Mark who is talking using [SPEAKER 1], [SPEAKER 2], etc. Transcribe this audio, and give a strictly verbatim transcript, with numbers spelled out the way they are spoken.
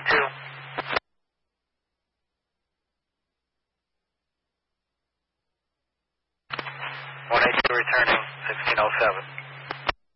[SPEAKER 1] two. one eight two returning, sixteen oh seven.